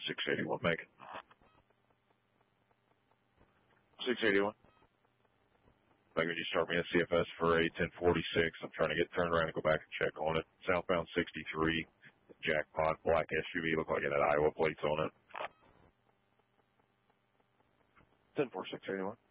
681, make it. 681. Like, would you start me at CFS for a 1046? I'm trying to get turned around and go back and check on it. Southbound 63, Jackpot, black SUV, look like it had Iowa plates on it. 104681.